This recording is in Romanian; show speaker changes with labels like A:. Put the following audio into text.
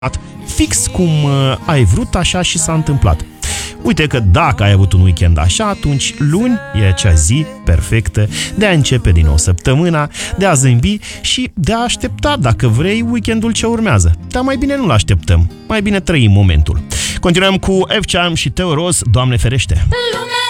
A: fix cum ai vrut, așa și s-a întâmplat. Uite că dacă ai avut un weekend așa, atunci luni e acea zi perfectă de a începe din nou săptămâna, de a zâmbi și de a aștepta, dacă vrei, weekendul ce urmează. Dar mai bine nu-l așteptăm, mai bine trăim momentul. Continuăm cu F-Charm și Teo Ros, Doamne ferește!